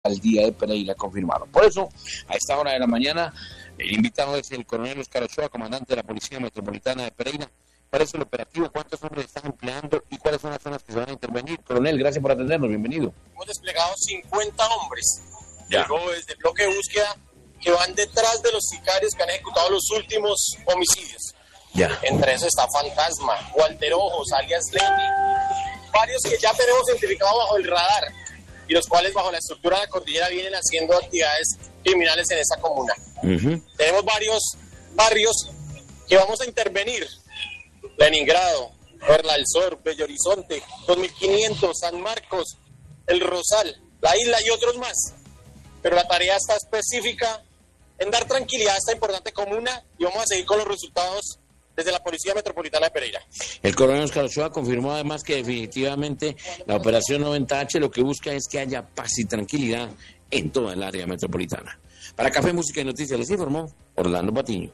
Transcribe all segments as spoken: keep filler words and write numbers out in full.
alcaldía de Pereira confirmaron. Por eso, a esta hora de la mañana, el invitado es el coronel Oscar Ochoa, comandante de la Policía Metropolitana de Pereira. ¿Cuál es el operativo? ¿Cuántos hombres están empleando? ¿Y cuáles son las zonas que se van a intervenir? Coronel, gracias por atendernos. Bienvenido. Hemos desplegado cincuenta hombres. Ya. Luego desde el bloque de búsqueda que van detrás de los sicarios que han ejecutado los últimos homicidios. Ya. Entre esos está Fantasma, Walter Ojos, alias Lady, varios que ya tenemos identificados bajo el radar y los cuales bajo la estructura de la cordillera vienen haciendo actividades criminales en esa comuna. Uh-huh. Tenemos varios barrios que vamos a intervenir: Leningrado, Perla del Sur, Bello Horizonte, dos mil quinientos, San Marcos, El Rosal, La Isla y otros más. Pero la tarea está específica en dar tranquilidad a esta importante comuna y vamos a seguir con los resultados desde la Policía Metropolitana de Pereira. El coronel Oscar Ochoa confirmó además que definitivamente la operación noventa H lo que busca es que haya paz y tranquilidad en toda el área metropolitana. Para Café, Música y Noticias les informó Orlando Patiño.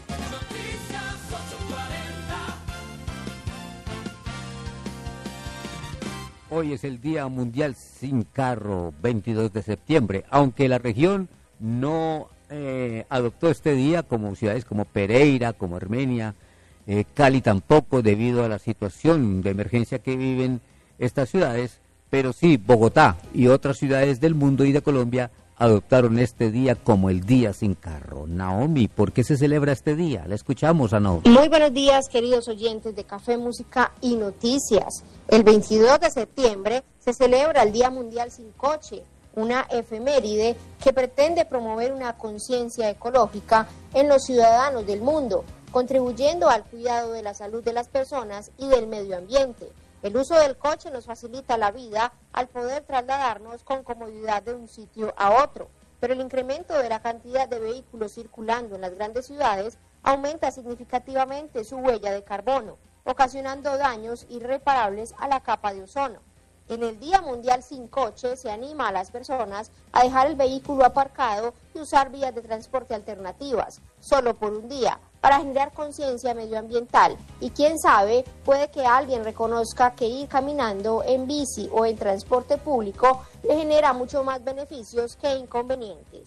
Hoy es el Día Mundial Sin Carro, veintidós de septiembre, aunque la región no eh, adoptó este día, como ciudades como Pereira, como Armenia, eh, Cali tampoco, debido a la situación de emergencia que viven estas ciudades, pero sí Bogotá y otras ciudades del mundo y de Colombia adoptaron este día como el Día Sin Carro. Naomi, ¿por qué se celebra este día? La escuchamos a Naomi. Muy buenos días, queridos oyentes de Café, Música y Noticias. El veintidós de septiembre se celebra el Día Mundial Sin Coche, una efeméride que pretende promover una conciencia ecológica en los ciudadanos del mundo, contribuyendo al cuidado de la salud de las personas y del medio ambiente. El uso del coche nos facilita la vida al poder trasladarnos con comodidad de un sitio a otro, pero el incremento de la cantidad de vehículos circulando en las grandes ciudades aumenta significativamente su huella de carbono, ocasionando daños irreparables a la capa de ozono. En el Día Mundial Sin Coche se anima a las personas a dejar el vehículo aparcado y usar vías de transporte alternativas, solo por un día, para generar conciencia medioambiental. Y quién sabe, puede que alguien reconozca que ir caminando en bici o en transporte público le genera mucho más beneficios que inconvenientes.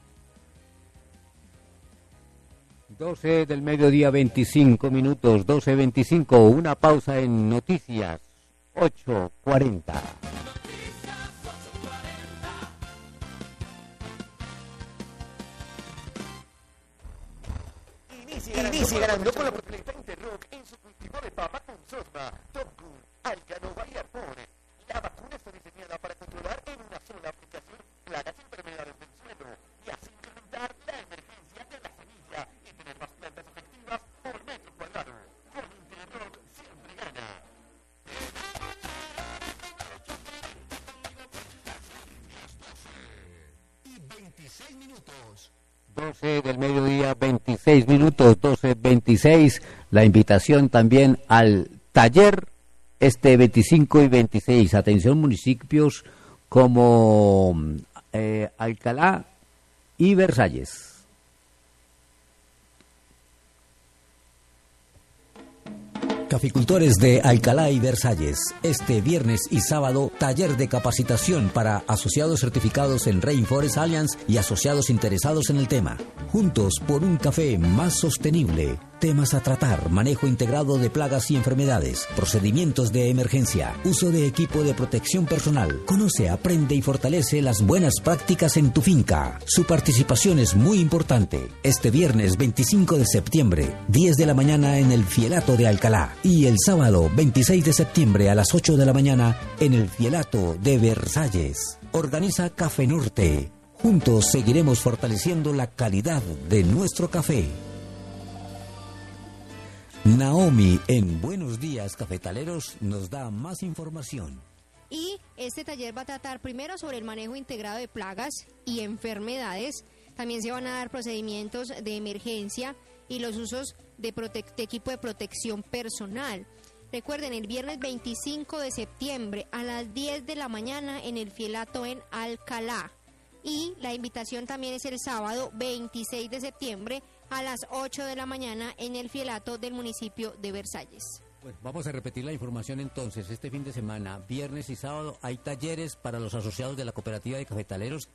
doce del mediodía, veinticinco minutos, doce veinticinco, una pausa en noticias, ocho cuarenta. Inicie ganando con la prospecta Interrock en su cultivo de papa con Sosma, Top Gun, Alcanova y Arpón. La vacuna está diseñada para controlar en una sola aplicación plagas y enfermedades del suelo y así incrementar la emergencia de la semilla y tener más plantas efectivas por metro cuadrado. Con Interrock siempre gana. Y veintiséis minutos. doce del mediodía, veintiséis minutos, doce veintiséis. La invitación también al taller este veinticinco y veintiséis. Atención, municipios como eh, Alcalá y Versalles. Caficultores de Alcalá y Versalles, este viernes y sábado, taller de capacitación para asociados certificados en Rainforest Alliance y asociados interesados en el tema. Juntos por un café más sostenible. Temas a tratar: manejo integrado de plagas y enfermedades, procedimientos de emergencia, uso de equipo de protección personal. Conoce, aprende y fortalece las buenas prácticas en tu finca. Su participación es muy importante. Este viernes veinticinco de septiembre, diez de la mañana en el Fielato de Alcalá. Y el sábado veintiséis de septiembre a las ocho de la mañana en el Fielato de Versalles. Organiza Café Norte. Juntos seguiremos fortaleciendo la calidad de nuestro café. Naomi en Buenos Días Cafetaleros nos da más información. Y este taller va a tratar primero sobre el manejo integrado de plagas y enfermedades. También se van a dar procedimientos de emergencia y los usos de, prote- de equipo de protección personal. Recuerden, el viernes veinticinco de septiembre a las diez de la mañana en el Fielato en Alcalá. Y la invitación también es el sábado veintiséis de septiembre a las ocho de la mañana en el Fielato del municipio de Versalles. Bueno, vamos a repetir la información entonces. Este fin de semana, viernes y sábado, hay talleres para los asociados de la Cooperativa de Cafetaleros